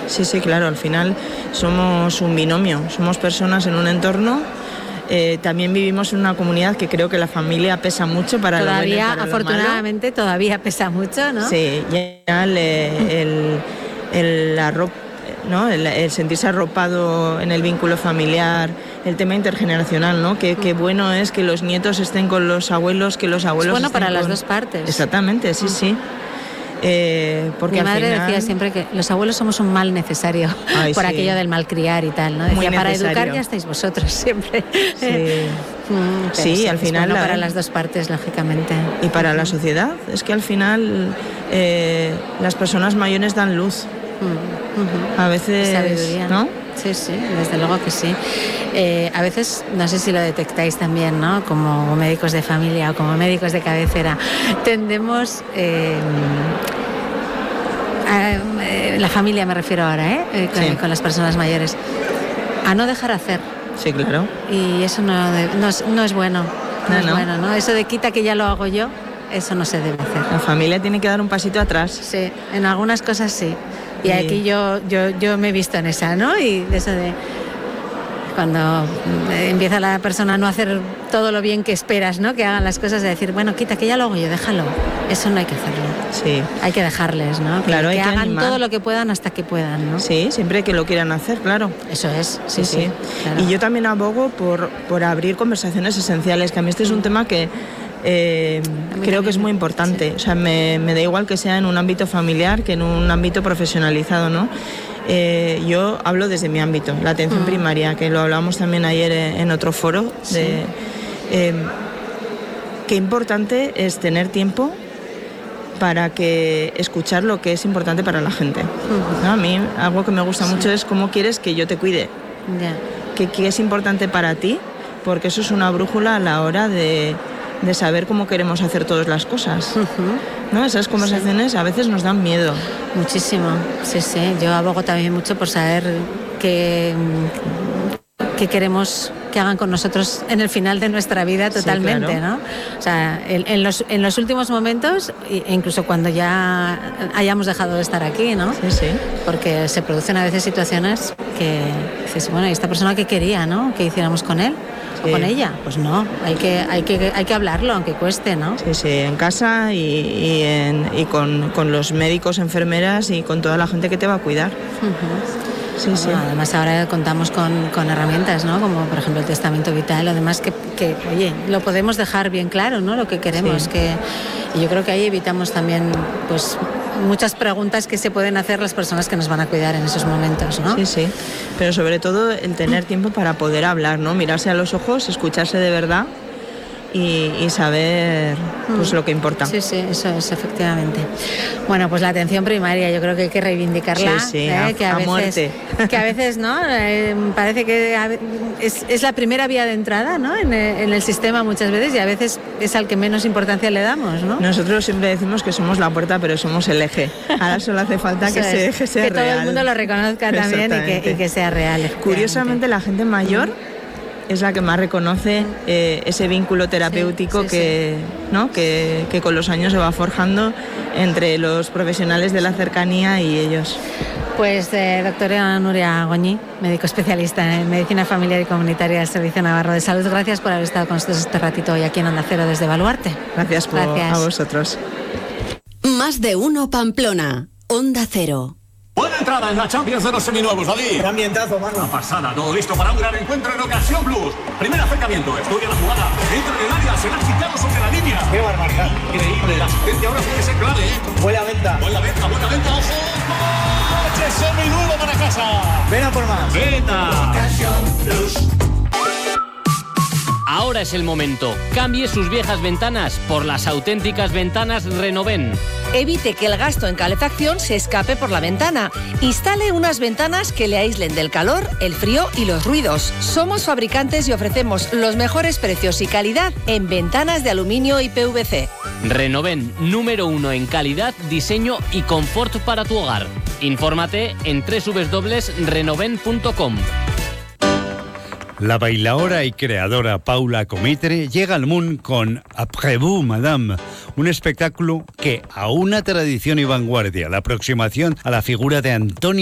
Sí, claro, al final somos un binomio, somos personas en un entorno. También vivimos en una comunidad que creo que la familia pesa mucho para lo bueno y para lo malo. Afortunadamente todavía pesa mucho, ¿no? Sí, ya el sentirse arropado en el vínculo familiar, el tema intergeneracional, ¿no? Qué bueno es que los nietos estén con los abuelos, que los abuelos es bueno estén para las dos partes. Exactamente, sí. Porque mi madre al final... decía siempre que los abuelos somos un mal necesario por aquello del malcriar y tal, ¿no? Decía, para educar ya estáis vosotros siempre. Sí, al final... Bueno para las dos partes, lógicamente. Y para la sociedad, es que al final las personas mayores dan luz. A veces, sabiduría, ¿no? Sí, desde luego que sí. A veces, no sé si lo detectáis también, ¿no? Como médicos de familia o como médicos de cabecera, tendemos... la familia me refiero ahora, con las personas mayores, a no dejar hacer. Sí, claro. Y eso no es bueno. No es bueno, ¿no? Eso de quita que ya lo hago yo, eso no se debe hacer. La familia tiene que dar un pasito atrás. Sí, en algunas cosas sí. Y aquí yo me he visto en esa, ¿no? Y de eso de cuando empieza la persona a no hacer todo lo bien que esperas, ¿no? Que hagan las cosas, de decir, bueno, quita, que ya lo hago yo, déjalo. Eso no hay que hacerlo. Sí. Hay que dejarles, ¿no? Claro, que hagan animar. todo lo que puedan hasta que puedan, ¿no? Sí, siempre que lo quieran hacer, claro. Eso es, sí. Claro. Y yo también abogo por abrir conversaciones esenciales, que a mí este es un tema que creo que es muy importante. O sea, me da igual que sea en un ámbito familiar que en un ámbito profesionalizado, ¿no? Yo hablo desde mi ámbito, la atención primaria, que lo hablábamos también ayer en otro foro. Qué importante es tener tiempo para escuchar lo que es importante para la gente. ¿No? A mí algo que me gusta mucho es cómo quieres que yo te cuide. ¿Qué es importante para ti? Porque eso es una brújula a la hora de saber cómo queremos hacer todas las cosas. ¿No? Esas conversaciones a veces nos dan miedo. Muchísimo, sí. Yo abogo también mucho por saber qué queremos que hagan con nosotros en el final de nuestra vida totalmente, sí, claro. ¿no? O sea, en los últimos momentos, incluso cuando ya hayamos dejado de estar aquí, ¿no? Sí. Porque se producen a veces situaciones que dices, bueno, ¿y esta persona qué quería, no? ¿Qué hiciéramos con él? ¿O con ella? Pues no, hay que hablarlo, aunque cueste, ¿no? Sí, en casa y con los médicos, enfermeras y con toda la gente que te va a cuidar. Sí. Bueno, además ahora contamos con herramientas, ¿no? Como por ejemplo el testamento vital, además que oye, lo podemos dejar bien claro, ¿no? Lo que queremos, y yo creo que ahí evitamos también, pues, muchas preguntas que se pueden hacer las personas que nos van a cuidar en esos momentos, ¿no? Sí, pero sobre todo el tener tiempo para poder hablar, ¿no? Mirarse a los ojos, escucharse de verdad y saber pues lo que importa. Sí, eso es, efectivamente. Bueno, pues la atención primaria yo creo que hay que reivindicarla. Que a veces, muerte. Que a veces, ¿no? Parece que es la primera vía de entrada, ¿no? En el sistema muchas veces, y a veces es al que menos importancia le damos, ¿no? Nosotros siempre decimos que somos la puerta, pero somos el eje. Ahora solo hace falta que ese eje sea real. Que todo el mundo lo reconozca también y que sea real. Curiosamente, la gente mayor es la que más reconoce ese vínculo terapéutico que con los años se va forjando entre los profesionales de la cercanía y ellos. Pues doctora Nuria Goñi, médico especialista en medicina familiar y comunitaria del Servicio Navarro de Salud, gracias por haber estado con nosotros este ratito hoy aquí en Onda Cero desde Baluarte. Gracias a vosotros. Más de uno Pamplona, Onda Cero. Buena entrada en la Champions de los seminuevos, David. Gran ambientazo, Marlon. Una pasada, todo listo para un gran encuentro en Ocasión Plus. Primer acercamiento, estudia la jugada. Entra en el área, será quitado sobre la línea. ¡Qué barbaridad! Increíble, la asistencia ahora puede ser clave, ¿eh? Buena venta, ojo. ¡Coche seminuevo para casa! Ven a por más. ¡Venta! Ocasión Plus. Ahora es el momento. Cambie sus viejas ventanas por las auténticas ventanas Renoven. Evite que el gasto en calefacción se escape por la ventana. Instale unas ventanas que le aíslen del calor, el frío y los ruidos. Somos fabricantes y ofrecemos los mejores precios y calidad en ventanas de aluminio y PVC. Renoven, número 1 en calidad, diseño y confort para tu hogar. Infórmate en www.renoven.com. La bailaora y creadora Paula Comitre llega al mundo con Après vous, Madame, un espectáculo que, a una tradición y vanguardia, la aproximación a la figura de Antonio